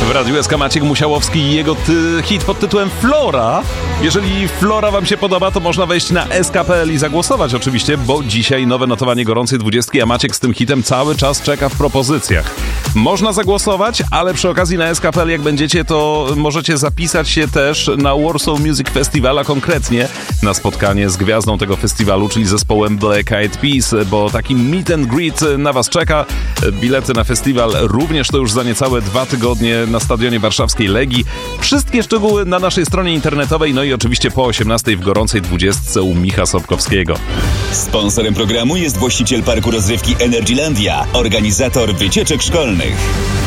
W Radiu SK Maciek Musiałowski i jego hit pod tytułem Flora. Jeżeli Flora wam się podoba, to można wejść na sk.pl i zagłosować oczywiście, bo dzisiaj nowe notowanie gorącej 20, a Maciek z tym hitem cały czas czeka w propozycjach. Można zagłosować, ale przy okazji na sk.pl jak będziecie, to możecie zapisać się też na Warsaw Music Festival, a konkretnie na spotkanie z gwiazdą tego festiwalu, czyli zespołem Black Eyed Peas, bo taki meet and greet na was czeka. Bilety na festiwal również to już za niecałe 2 tygodnie na stadionie warszawskiej Legii. Wszystkie szczegóły na naszej stronie internetowej, no i oczywiście po 18 w gorącej 20 u Micha Sobkowskiego. Sponsorem programu jest właściciel parku rozrywki Energylandia, organizator wycieczek szkolnych.